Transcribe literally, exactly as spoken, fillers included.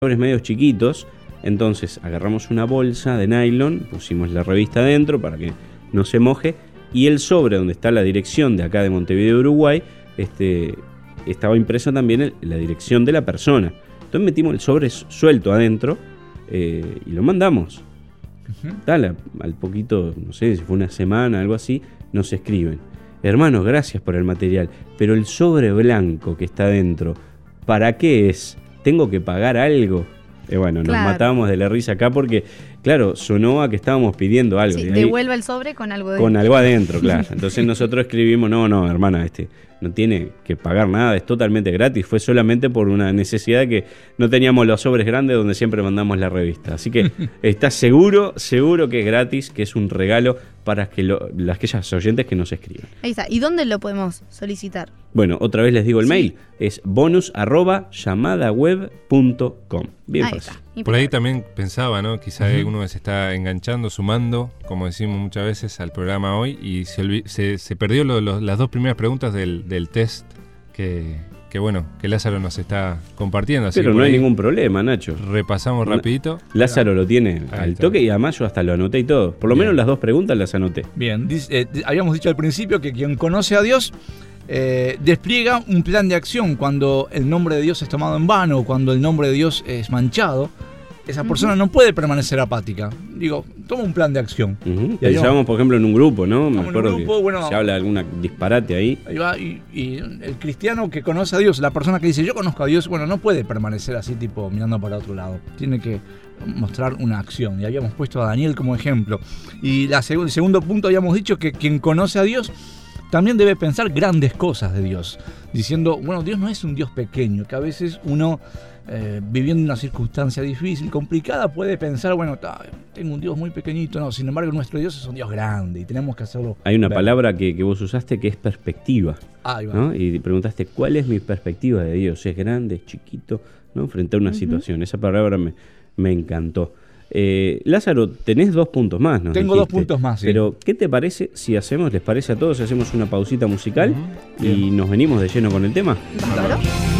sobres medios chiquitos. Entonces agarramos una bolsa de nylon, pusimos la revista adentro para que no se moje, y el sobre donde está la dirección de acá de Montevideo, Uruguay, este, estaba impreso también el, la dirección de la persona. Entonces metimos el sobre suelto adentro eh, y lo mandamos. Uh-huh. Tal, al poquito, no sé si fue una semana, algo así, nos escriben: hermanos, gracias por el material, pero el sobre blanco que está adentro, ¿para qué es? ¿Tengo que pagar algo? Eh, bueno, claro. Nos matábamos de la risa acá porque, claro, sonó a que estábamos pidiendo algo. Sí, y ahí, devuelva el sobre con algo dentro. Con algo adentro, claro. Entonces nosotros escribimos: no, no, hermana, este, no tiene que pagar nada, es totalmente gratis. Fue solamente por una necesidad de que no teníamos los sobres grandes donde siempre mandamos la revista. Así que está seguro, seguro que es gratis, que es un regalo para que lo, las aquellas oyentes que nos escriben. Ahí está. ¿Y dónde lo podemos solicitar? Bueno, otra vez les digo el sí. mail, es bonus arroba llamadaweb punto com. Bien ahí fácil. Está. Por ahí también pensaba, ¿no? Quizá uh-huh. uno se está enganchando, sumando, como decimos muchas veces, al programa hoy, y se, olvid- se, se perdió lo, lo, las dos primeras preguntas del, del test que, que, bueno, que Lázaro nos está compartiendo. Así Pero no hay ningún problema, Nacho. Repasamos no, rapidito. Lázaro lo tiene ahí al está. toque, y además yo hasta lo anoté y todo. Por lo Bien. menos las dos preguntas las anoté. Bien, dice, eh, habíamos dicho al principio que quien conoce a Dios eh, despliega un plan de acción cuando el nombre de Dios es tomado en vano o cuando el nombre de Dios es manchado. Esa persona uh-huh. no puede permanecer apática. Digo, toma un plan de acción. Uh-huh. Pensábamos, por ejemplo, en un grupo, ¿no? Me acuerdo grupo, que bueno, se habla de alguna disparate ahí. Ahí va, y, y el cristiano que conoce a Dios, la persona que dice yo conozco a Dios, bueno, no puede permanecer así, tipo, mirando para otro lado. Tiene que mostrar una acción. Y habíamos puesto a Daniel como ejemplo. Y la seg- el segundo punto habíamos dicho que quien conoce a Dios también debe pensar grandes cosas de Dios. Diciendo, bueno, Dios no es un Dios pequeño, que a veces uno... Eh, viviendo una circunstancia difícil, complicada, puede pensar, bueno, ta, tengo un Dios muy pequeñito. No, sin embargo, nuestro Dios es un Dios grande y tenemos que hacerlo. Hay una ver. palabra que, que vos usaste que es perspectiva. Ahí va. ¿No? Y preguntaste, ¿cuál es mi perspectiva de Dios? ¿Es grande, es chiquito? ¿No? Frente a una uh-huh. situación. Esa palabra me, me encantó. Eh, Lázaro, tenés dos puntos más, ¿no? Tengo dijiste. dos puntos más, sí. Pero, ¿qué te parece si hacemos, les parece a todos, si hacemos una pausita musical uh-huh. y nos venimos de lleno con el tema? Claro.